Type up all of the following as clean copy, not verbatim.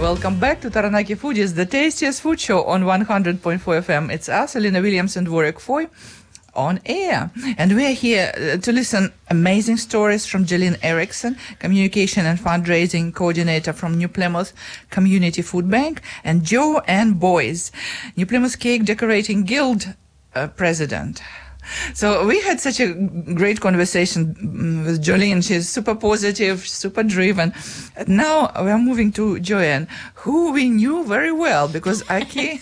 Welcome back to Taranaki Foodies, the tastiest food show on 100.4 FM. It's us, Elena Williams and Warwick Foy, on air. And we're here to listen amazing stories from Jeline Erickson, Communication and Fundraising Coordinator from New Plymouth Community Food Bank, and Joanne Boyes, New Plymouth Cake Decorating Guild President. So we had such a great conversation with Jolene. She's super positive, super driven. Now we're moving to Joanne, who we knew very well because we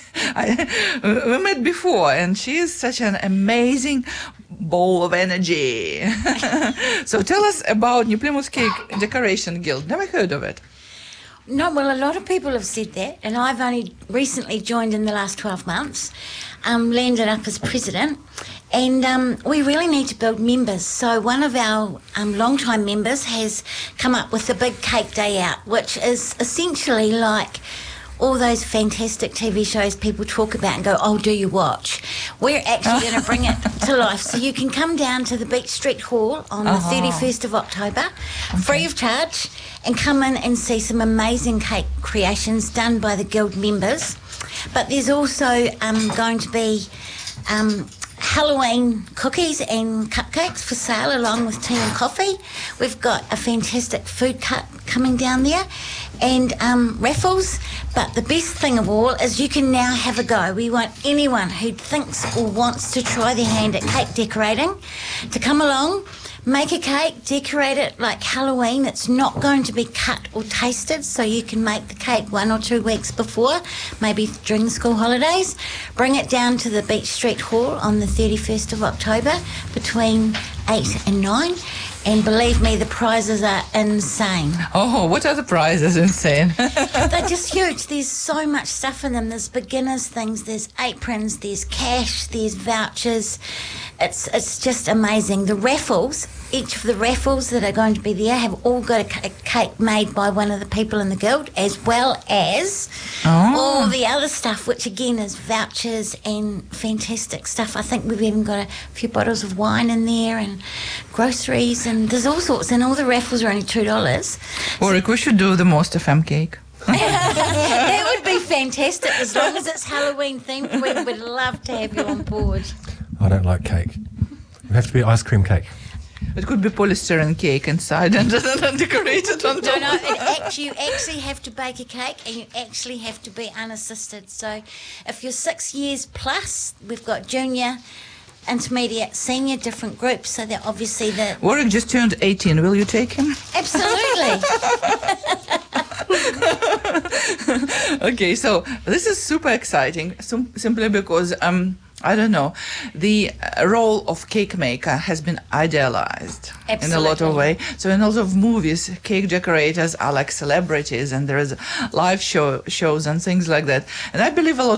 met before, and she is such an amazing ball of energy. So tell us about New Plymouth Cake Decoration Guild. Never heard of it. No, well, a lot of people have said that, and I've only recently joined in the last 12 months, landed up as president, and we really need to build members. So one of our long-time members has come up with the Big Cake Day Out, which is essentially like all those fantastic TV shows people talk about and go, oh, do you watch? We're actually going to bring it to life. So you can come down to the Beach Street Hall on the 31st of October, free of charge, and come in and see some amazing cake creations done by the Guild members. But there's also going to be Halloween cookies and cupcakes for sale along with tea and coffee. We've got a fantastic food cart coming down there and raffles. But the best thing of all is you can now have a go. We want anyone who thinks or wants to try their hand at cake decorating to come along, make a cake, decorate it like Halloween. It's not going to be cut or tasted, so you can make the cake 1 or 2 weeks before, maybe during the school holidays. Bring it down to the Beach Street Hall on the 31st of October between 8 and 9. And believe me, the prizes are insane. Oh, what are the prizes? Insane. They're just huge. There's so much stuff in them. There's beginners things, there's aprons, there's cash, there's vouchers. It's just amazing. The raffles, each of the raffles that are going to be there have all got a cake made by one of the people in the guild, as well as all the other stuff, which again is vouchers and fantastic stuff. I think we've even got a few bottles of wine in there and groceries, and there's all sorts, and all the raffles are only $2. Warwick, we should do the Most FM cake. That would be fantastic. As long as it's Halloween themed, we would love to have you on board. I don't like cake. It have to be ice cream cake. It could be polystyrene cake inside and decorated on top. No, you actually have to bake a cake, and you actually have to be unassisted. So if you're 6 years plus, we've got junior, intermediate, senior, different groups. So that obviously the... Warwick just turned 18. Will you take him? Absolutely. Okay, so this is super exciting, simply because... I don't know, the role of cake maker has been idealized in a lot of ways. So in a lot of movies, cake decorators are like celebrities, and there is live shows and things like that. And I believe a lot